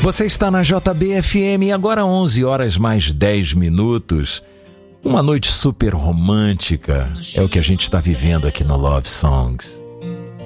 Você está na JBFM, agora 11 horas mais 10 minutos. Uma noite super romântica é o que a gente está vivendo aqui no Love Songs.